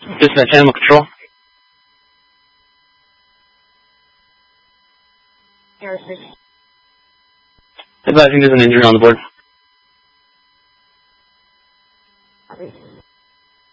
Dispatch Animal Control. Advising there's an injury on the board.